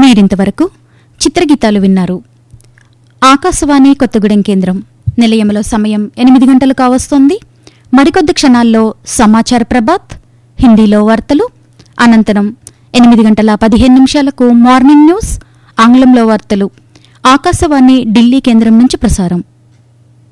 మీరింతవరకు చిత్రగీతాలు విన్నారు. ఆకాశవాణి కొత్తగూడెం కేంద్రం నిలయంలో సమయం 8 గంటలు కావస్తోంది. మరికొద్ది క్షణాల్లో సమాచార ప్రభాత్, హిందీలో వార్తలు, అనంతరం 8:15 మార్నింగ్ న్యూస్, ఆంగ్లంలో వార్తలు ఆకాశవాణి ఢిల్లీ కేంద్రం నుంచి ప్రసారం.